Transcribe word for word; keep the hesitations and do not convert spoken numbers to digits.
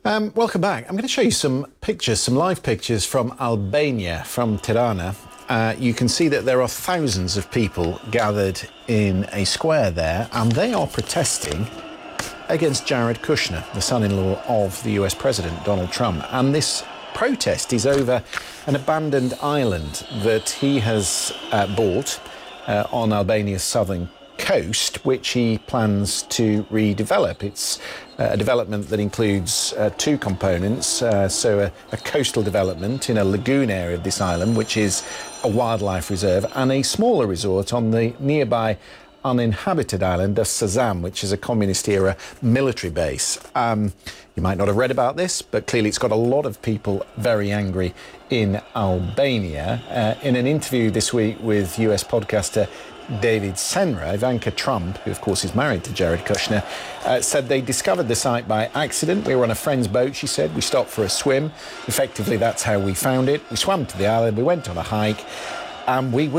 Um, welcome back. I'm going to show you some pictures, some live pictures from Albania, from Tirana. Uh, you can see that there are thousands of people gathered in a square there, and they are protesting against Jared Kushner, the son-in-law of the U S President, Donald Trump. And this protest is over an abandoned island that he has uh, bought uh, on Albania's southern coast, which he plans to redevelop. It's uh, a development that includes uh, two components, uh, so a, a coastal development in a lagoon area of this island, which is a wildlife reserve, and a smaller resort on the nearby uninhabited island of Sazam, which is a communist-era military base. Um, you might not have read about this, but clearly it's got a lot of people very angry in Albania. Uh, in an interview this week with U S podcaster David Senra, Ivanka Trump, who of course is married to Jared Kushner, uh, said they discovered the site by accident. We were on a friend's boat, she said. We stopped for a swim. Effectively, that's how we found it. We swam to the island, we went on a hike, and we